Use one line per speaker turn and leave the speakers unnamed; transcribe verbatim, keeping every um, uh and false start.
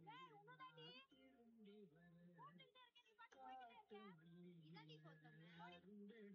டேய் உன்னதாண்டி கூப்பிட்டுக்கிட்டே இருக்கேன் நீ பாட்டு போய்கிட்டே இருக்க. இதாண்டி கௌதம்